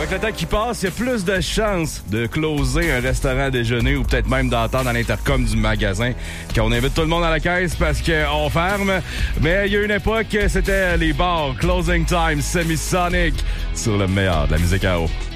avec le temps qui passe, il y a plus de chances de closer un restaurant à déjeuner ou peut-être même d'entendre à l'intercom du magasin qu'on invite tout le monde à la caisse parce qu'on ferme. Mais il y a une époque, c'était les bars, closing time, Semisonic sur le meilleur de la musique à eau.